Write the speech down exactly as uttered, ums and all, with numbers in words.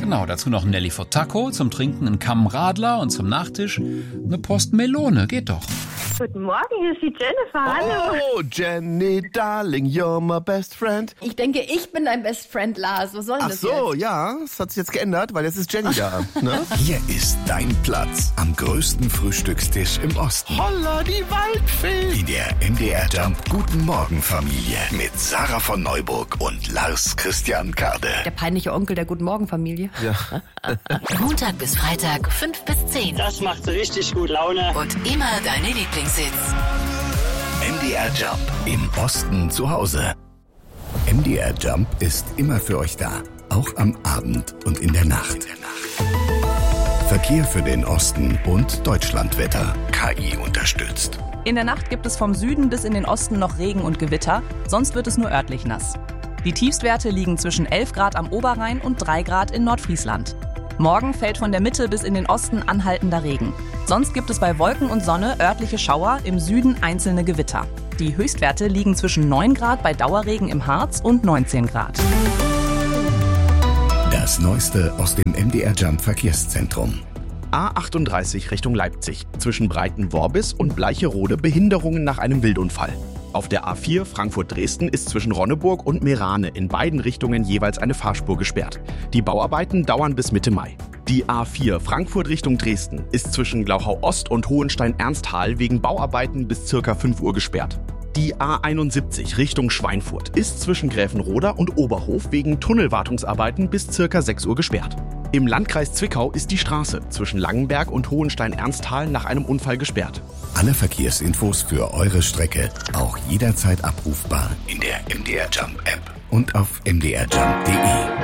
Genau, dazu noch ein Nelly Taco, zum Trinken ein Kamm Radler und zum Nachtisch eine Post Melone. Geht doch. Guten Morgen, hier ist die Jennifer. Hallo. Oh, Jenny, darling, you're my best friend. Ich denke, ich bin dein Best Friend, Lars. Was soll denn Ach das so, jetzt? ja, das hat sich jetzt geändert, weil jetzt ist Jenny da. Ne? Hier ist dein Platz am größten Frühstückstisch im Osten. Holla, die Waldfee. In der M D R Jump Guten Morgen Familie mit Sarah von Neuburg und Lars Christian Kade. Der peinliche Onkel der Guten Morgen Familie. Ja. Montag bis Freitag, fünf bis zehn. Das macht richtig gut Laune. Und immer deine Lieblingshits. M D R Jump im Osten zu Hause. M D R Jump ist immer für euch da, auch am Abend und in der Nacht. Verkehr für den Osten und Deutschlandwetter. K I unterstützt. In der Nacht gibt es vom Süden bis in den Osten noch Regen und Gewitter, sonst wird es nur örtlich nass. Die Tiefstwerte liegen zwischen elf Grad am Oberrhein und drei Grad in Nordfriesland. Morgen fällt von der Mitte bis in den Osten anhaltender Regen. Sonst gibt es bei Wolken und Sonne örtliche Schauer, im Süden einzelne Gewitter. Die Höchstwerte liegen zwischen neun Grad bei Dauerregen im Harz und neunzehn Grad. Das Neueste aus dem M D R Jump Verkehrszentrum. A achtunddreißig Richtung Leipzig. Zwischen Breitenworbis und Bleicherode Behinderungen nach einem Wildunfall. Auf der A vier Frankfurt-Dresden ist zwischen Ronneburg und Meerane in beiden Richtungen jeweils eine Fahrspur gesperrt. Die Bauarbeiten dauern bis Mitte Mai. Die A vier Frankfurt Richtung Dresden ist zwischen Glauchau-Ost und Hohenstein-Ernsthal wegen Bauarbeiten bis ca. fünf Uhr gesperrt. Die A einundsiebzig Richtung Schweinfurt ist zwischen Gräfenroda und Oberhof wegen Tunnelwartungsarbeiten bis ca. sechs Uhr gesperrt. Im Landkreis Zwickau ist die Straße zwischen Langenberg und Hohenstein-Ernsthal nach einem Unfall gesperrt. Alle Verkehrsinfos für eure Strecke auch jederzeit abrufbar in der M D R Jump App und auf m d r jump punkt d e.